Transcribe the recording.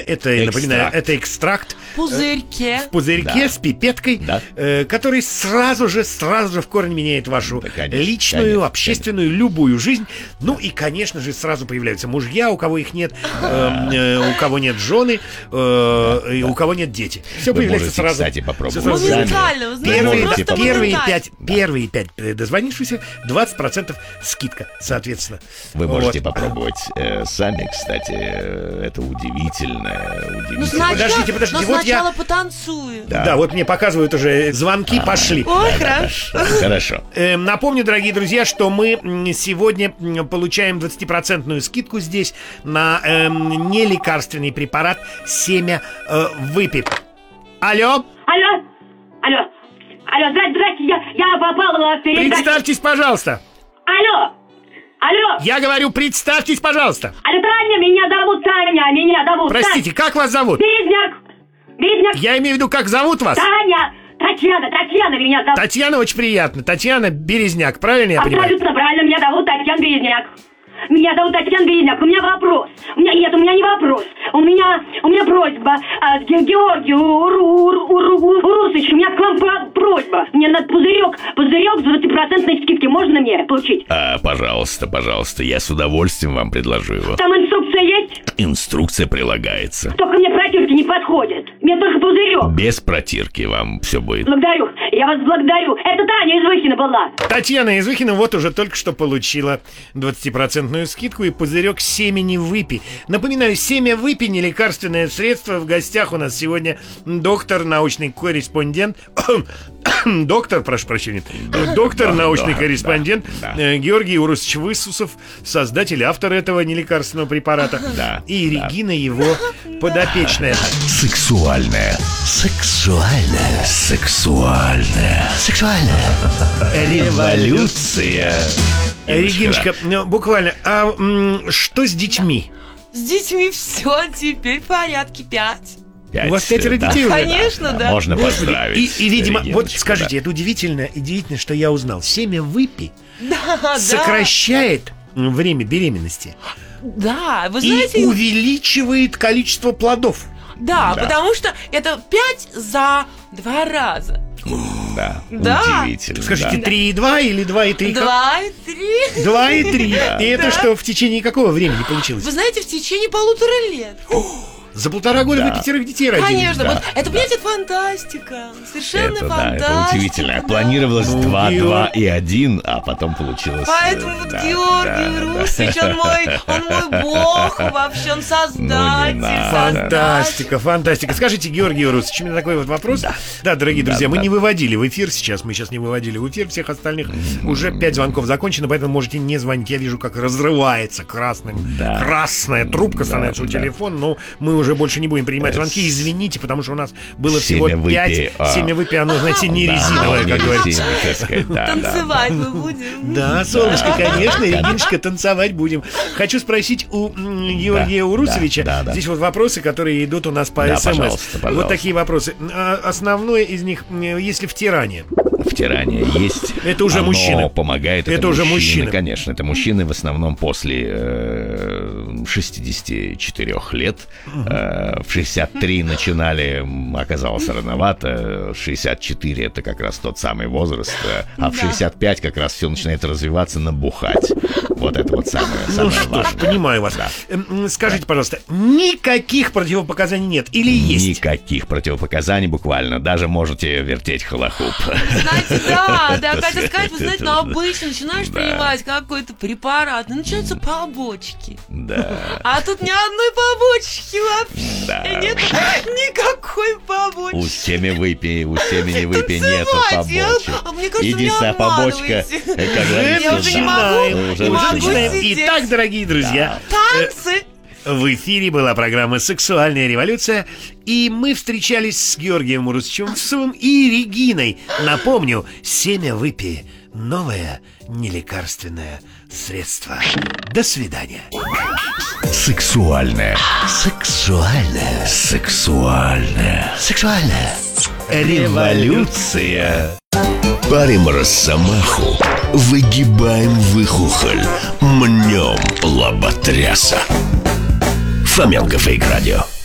Это, напоминаю, это экстракт В пузырьке. в пузырьке с пипеткой, который сразу же в корень меняет вашу личную, общественную, любую жизнь. Ну и, конечно же, сразу появляются мужья, у кого их нет, у кого нет жены, и у кого нет дети. Все появляется сразу. Кстати, попробовать. Моментально, вы знаете, просто Первые 5 дозвонившихся 20% скидка, соответственно. Вы можете попробовать сами, кстати. Это удивительно. Подождите, но вот сначала потанцую. Да, вот мне показывают уже, звонки пошли. Ой, хорошо. Хорошо. Напомню, дорогие друзья, что мы сегодня получаем 20% скидку здесь на нелекарственный препарат «Семя выпи». Алло, здрасте, я попала в передачу. представьтесь, пожалуйста. Алло. Я говорю, представьтесь, пожалуйста. Алло, Таня, меня зовут Таня. Простите, как вас зовут? Березняк. Я имею в виду, как зовут вас? Таня. Татьяна меня зовут. Татьяна, очень приятно. Татьяна Березняк, правильно я понимаю? Абсолютно правильно, меня зовут Татьяна Березняк. У меня вопрос. У меня не вопрос. У меня просьба. Георгию Урусовичу, у меня к вам просьба. Мне надо пузырек с 20% скидки. Можно мне получить? Пожалуйста, я с удовольствием вам предложу его. Там инструкция есть? Инструкция прилагается. Только мне протирки не подходят. Мне только пузырек. Без протирки вам все будет. Благодарю. Я вас благодарю. Это Таня из Выхина была. Татьяна из Выхина вот уже только что получила 20% скидку и пузырек семени выпи. Напоминаю, семя выпи — не лекарственное средство. В гостях у нас сегодня доктор, научный корреспондент доктор, прошу прощения, научный корреспондент Георгий Урусович Высусов, создатель, автор этого нелекарственного препарата. И Регина его подопечная. Сексуальная. Революция. Региночка, буквально, что с детьми? С детьми все, теперь в порядке 5. У вас 5 детей уже? Конечно, да. Можно поздравить. И, видимо, вот скажите, это удивительно, что я узнал. Семя выпи сокращает время беременности. Да, вы знаете... И увеличивает количество плодов. Да, потому что это 5 за 2 раза. Да, Да. удивительно. Скажите, 3,2 или 2,3? 2,3. 2,3. И это что, в течение какого времени получилось? Вы знаете, в течение 1,5 лет. За 1,5 года вы 5 детей родили. Конечно, вот это, понимаете, это фантастика. Совершенно фантастика. Это удивительно. Планировалось 2, 2 и 1, а потом получилось... Поэтому вот Георгий Урусович, он мой бог, вообще он создатель. Фантастика. Скажите, Георгий Урусович, у меня такой вот вопрос. Да, дорогие друзья, мы не выводили в эфир сейчас, не выводили в эфир всех остальных. Уже 5 звонков закончено, поэтому можете не звонить. Я вижу, как разрывается красная трубка становится у телефона, но мы уже больше не будем принимать звонки. Извините, потому что у нас было всего 5. Семя выпи, оно, знаете, не резиновое, как говорится. Танцевать мы будем. Да, солнышко, конечно, Региночка, танцевать будем. Хочу спросить у Георгия Урусовича. Здесь вот вопросы, которые идут у нас по СМС. Вот такие вопросы. Основное из них, если втирание. Втирание есть. Это уже мужчина. Оно помогает. Это уже мужчина. Конечно, это мужчины в основном после 64 лет. В 63 начинали, оказалось рановато. 64 это как раз тот самый возраст. А в 65 как раз все начинает развиваться, набухать. Вот это вот самое важное. Понимаю вас. Скажите, пожалуйста, никаких противопоказаний нет или есть? Никаких противопоказаний буквально. Даже можете вертеть хулахуп. Знаете, да, хотя сказать, вы знаете, но обычно начинаешь принимать какой-то препарат, и начинаются побочки. Да. А тут ни одной побочки вообще нет, никакой побочки. У семени выпи нету побочек. Мне кажется, единственная побочка, я уже не могу сидеть. Итак, дорогие друзья, танцы. В эфире была программа «Сексуальная революция», и мы встречались с Георгием Урусовичем и Региной. Напомню, семя выпи – новое нелекарственное средство. До свидания. Сексуальная революция. Парим росомаху, выгибаем выхухоль, мнем лоботряса. Фоменко Фейк Радио.